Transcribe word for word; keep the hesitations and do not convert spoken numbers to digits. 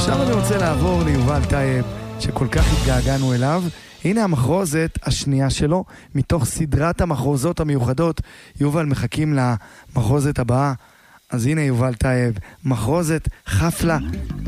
עכשיו אני רוצה לעבור ליובל טייב, שכל כך התגעגענו אליו. הנה המחרוזת השנייה שלו, מתוך סדרת המחרוזות המיוחדות. יובל, מחכים למחרוזת הבאה. אז הנה יובל טייב, מחרוזת חפלה